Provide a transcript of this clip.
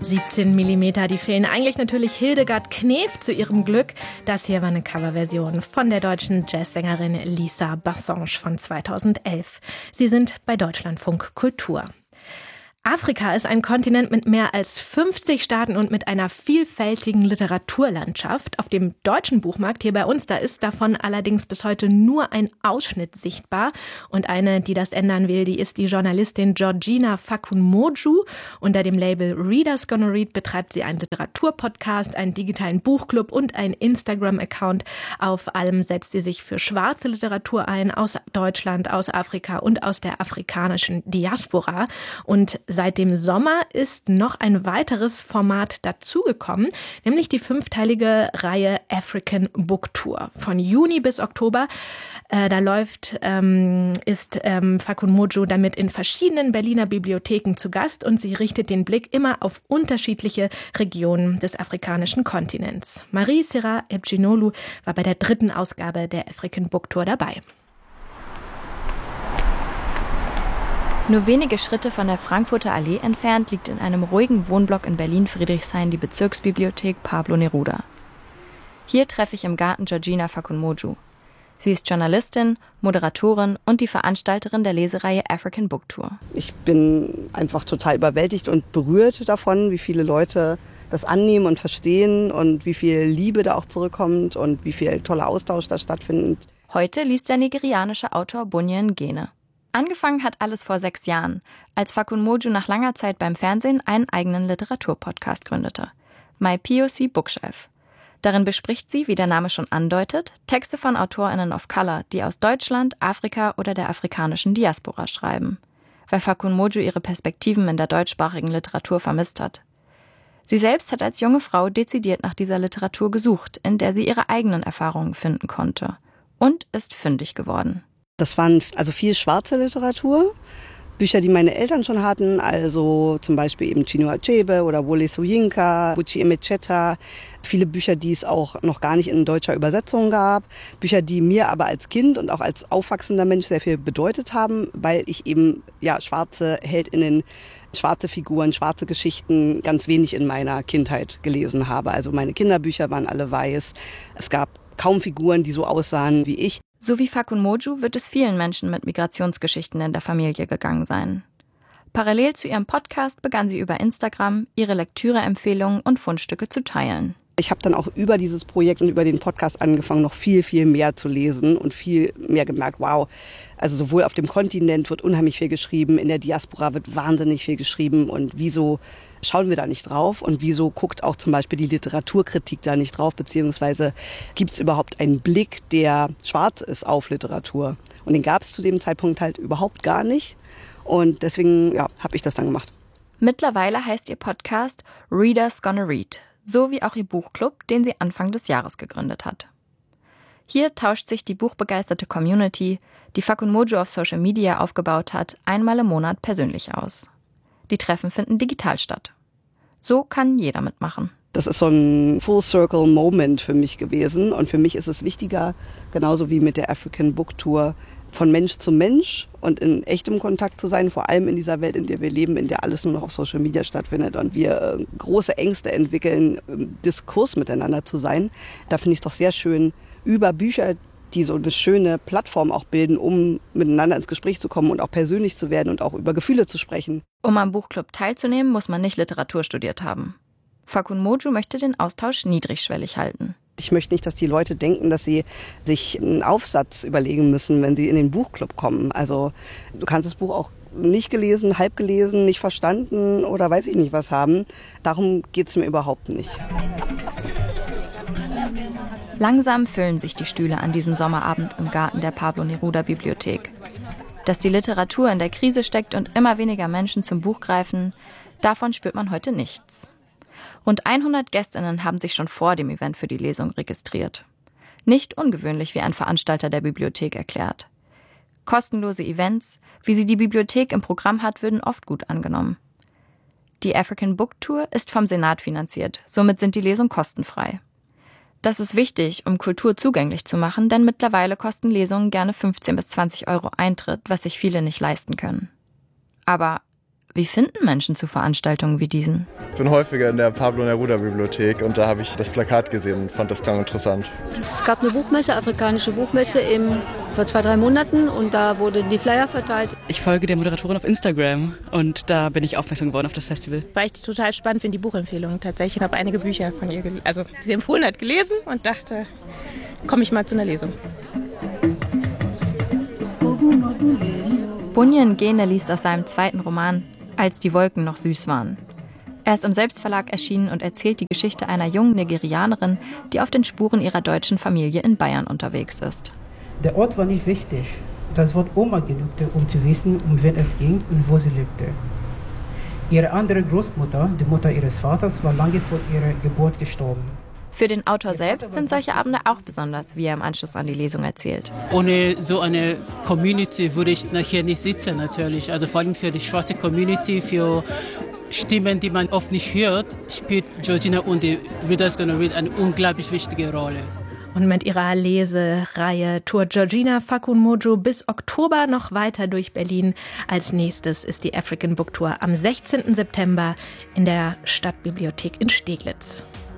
17 mm, die fehlen eigentlich natürlich Hildegard Knef zu ihrem Glück. Das hier war eine Coverversion von der deutschen Jazzsängerin Lisa Bassange von 2011. Sie sind bei Deutschlandfunk Kultur. Afrika ist ein Kontinent mit mehr als 50 Staaten und mit einer vielfältigen Literaturlandschaft. Auf dem deutschen Buchmarkt hier bei uns, da ist davon allerdings bis heute nur ein Ausschnitt sichtbar. Und eine, die das ändern will, die ist die Journalistin Georgina Fakunmoju. Unter dem Label Readers Gonna Read betreibt sie einen Literaturpodcast, einen digitalen Buchclub und einen Instagram-Account. Auf allem setzt sie sich für schwarze Literatur ein, aus Deutschland, aus Afrika und aus der afrikanischen Diaspora. Und seit dem Sommer ist noch ein weiteres Format dazugekommen, nämlich die 5-teilige Reihe African Book Tour. Von Juni bis Oktober, ist Fakunmoju damit in verschiedenen Berliner Bibliotheken zu Gast und sie richtet den Blick immer auf unterschiedliche Regionen des afrikanischen Kontinents. Marie Sera Ebginolu war bei der 3. Ausgabe der African Book Tour dabei. Nur wenige Schritte von der Frankfurter Allee entfernt liegt in einem ruhigen Wohnblock in Berlin-Friedrichshain die Bezirksbibliothek Pablo Neruda. Hier treffe ich im Garten Georgina Fakunmoju. Sie ist Journalistin, Moderatorin und die Veranstalterin der Lesereihe African Book Tour. Ich bin einfach total überwältigt und berührt davon, wie viele Leute das annehmen und verstehen und wie viel Liebe da auch zurückkommt und wie viel toller Austausch da stattfindet. Heute liest der nigerianische Autor Bunyan Ngene. Angefangen hat alles vor 6 Jahren, als Fakunmoju nach langer Zeit beim Fernsehen einen eigenen Literaturpodcast gründete. My POC Bookshelf. Darin bespricht sie, wie der Name schon andeutet, Texte von AutorInnen of Color, die aus Deutschland, Afrika oder der afrikanischen Diaspora schreiben. Weil Fakunmoju ihre Perspektiven in der deutschsprachigen Literatur vermisst hat. Sie selbst hat als junge Frau dezidiert nach dieser Literatur gesucht, in der sie ihre eigenen Erfahrungen finden konnte. Und ist fündig geworden. Das waren also viel schwarze Literatur, Bücher, die meine Eltern schon hatten, also zum Beispiel eben Chinua Achebe oder Wole Soyinka, Buchi Emecheta. Viele Bücher, die es auch noch gar nicht in deutscher Übersetzung gab. Bücher, die mir aber als Kind und auch als aufwachsender Mensch sehr viel bedeutet haben, weil ich eben schwarze HeldInnen, schwarze Figuren, schwarze Geschichten ganz wenig in meiner Kindheit gelesen habe. Also meine Kinderbücher waren alle weiß. Es gab kaum Figuren, die so aussahen wie ich. So wie Fakunmoju wird es vielen Menschen mit Migrationsgeschichten in der Familie gegangen sein. Parallel zu ihrem Podcast begann sie über Instagram ihre Lektüreempfehlungen und Fundstücke zu teilen. Ich habe dann auch über dieses Projekt und über den Podcast angefangen, noch viel, viel mehr zu lesen und viel mehr gemerkt, wow, also sowohl auf dem Kontinent wird unheimlich viel geschrieben, in der Diaspora wird wahnsinnig viel geschrieben und wieso schauen wir da nicht drauf und wieso guckt auch zum Beispiel die Literaturkritik da nicht drauf, beziehungsweise gibt es überhaupt einen Blick, der schwarz ist auf Literatur. Und den gab es zu dem Zeitpunkt halt überhaupt gar nicht und deswegen habe ich das dann gemacht. Mittlerweile heißt ihr Podcast Readers Gonna Read, so wie auch ihr Buchclub, den sie Anfang des Jahres gegründet hat. Hier tauscht sich die buchbegeisterte Community, die Fakunmoju auf Social Media aufgebaut hat, einmal im Monat persönlich aus. Die Treffen finden digital statt. So kann jeder mitmachen. Das ist so ein Full-Circle-Moment für mich gewesen. Und für mich ist es wichtiger, genauso wie mit der African Book Tour, von Mensch zu Mensch und in echtem Kontakt zu sein, vor allem in dieser Welt, in der wir leben, in der alles nur noch auf Social Media stattfindet und wir große Ängste entwickeln, im Diskurs miteinander zu sein. Da finde ich es doch sehr schön, über Bücher, die so eine schöne Plattform auch bilden, um miteinander ins Gespräch zu kommen und auch persönlich zu werden und auch über Gefühle zu sprechen. Um am Buchclub teilzunehmen, muss man nicht Literatur studiert haben. Fakunmoju möchte den Austausch niedrigschwellig halten. Ich möchte nicht, dass die Leute denken, dass sie sich einen Aufsatz überlegen müssen, wenn sie in den Buchclub kommen. Also du kannst das Buch auch nicht gelesen, halb gelesen, nicht verstanden oder weiß ich nicht was haben. Darum geht es mir überhaupt nicht. Langsam füllen sich die Stühle an diesem Sommerabend im Garten der Pablo Neruda Bibliothek. Dass die Literatur in der Krise steckt und immer weniger Menschen zum Buch greifen, davon spürt man heute nichts. Rund 100 GästInnen haben sich schon vor dem Event für die Lesung registriert. Nicht ungewöhnlich, wie ein Veranstalter der Bibliothek erklärt. Kostenlose Events, wie sie die Bibliothek im Programm hat, würden oft gut angenommen. Die African Book Tour ist vom Senat finanziert, somit sind die Lesungen kostenfrei. Das ist wichtig, um Kultur zugänglich zu machen, denn mittlerweile kosten Lesungen gerne 15 bis 20 € Eintritt, was sich viele nicht leisten können. Aber Wie finden Menschen zu Veranstaltungen wie diesen? Ich bin häufiger in der Pablo Neruda-Bibliothek und da habe ich das Plakat gesehen und fand das klang interessant. Es gab eine Buchmesse, afrikanische Buchmesse vor 2-3 Monaten und da wurden die Flyer verteilt. Ich folge der Moderatorin auf Instagram und da bin ich aufmerksam geworden auf das Festival. Weil ich die total spannend finde, die Buchempfehlungen tatsächlich. Ich habe einige Bücher von ihr, die sie empfohlen hat, gelesen und dachte, komme ich mal zu einer Lesung. Bunyan Gene liest aus seinem zweiten Roman »Als die Wolken noch süß waren«. Er ist im Selbstverlag erschienen und erzählt die Geschichte einer jungen Nigerianerin, die auf den Spuren ihrer deutschen Familie in Bayern unterwegs ist. Der Ort war nicht wichtig. Das Wort Oma genügte, um zu wissen, um wen es ging und wo sie lebte. Ihre andere Großmutter, die Mutter ihres Vaters, war lange vor ihrer Geburt gestorben. Für den Autor selbst sind solche Abende auch besonders, wie er im Anschluss an die Lesung erzählt. Ohne so eine Community würde ich nachher nicht sitzen natürlich. Also vor allem für die schwarze Community, für Stimmen, die man oft nicht hört, spielt Georgina und die Readers Gonna Read eine unglaublich wichtige Rolle. Und mit ihrer Lesereihe tourt Georgina Fakunmojo bis Oktober noch weiter durch Berlin. Als nächstes ist die African Book Tour am 16. September in der Stadtbibliothek in Steglitz.